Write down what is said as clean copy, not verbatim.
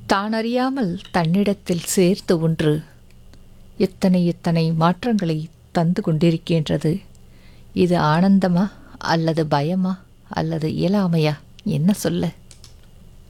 தானறியாமல் தன்னிடத்தில் சேர்த்து ஒன்று எத்தனை எத்தனை மாற்றங்களை தந்து கொண்டிருக்கின்றது. இது ஆனந்தமா அல்லது பயமா அல்லது இயலாமையா, என்ன சொல்ல?